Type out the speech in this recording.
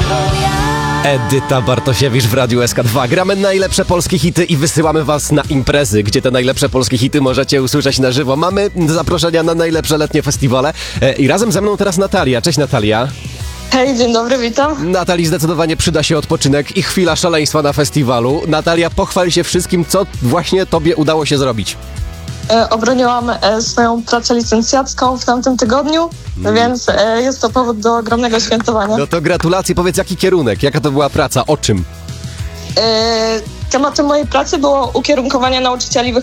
Edyta Bartosiewicz w Radiu SK2. Gramy najlepsze polskie hity i wysyłamy was na imprezy, gdzie te najlepsze polskie hity możecie usłyszeć na żywo. Mamy zaproszenia na najlepsze letnie festiwale i razem ze mną teraz Natalia. Cześć Natalia. Hej, dzień dobry, witam. Natalii zdecydowanie przyda się odpoczynek i chwila szaleństwa na festiwalu. Natalia, pochwal się wszystkim, co właśnie tobie udało się zrobić. Obroniłam swoją pracę licencjacką w tamtym tygodniu, więc jest to powód do ogromnego świętowania. No to gratulacje, powiedz jaki kierunek, jaka to była praca, o czym? Tematem mojej pracy było ukierunkowanie nauczycieli